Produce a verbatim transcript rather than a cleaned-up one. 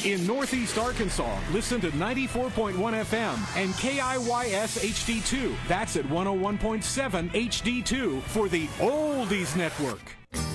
In Northeast Arkansas, listen to ninety-four point one F M and K I Y S H D two. That's at one oh one point seven H D two for the Oldies Network.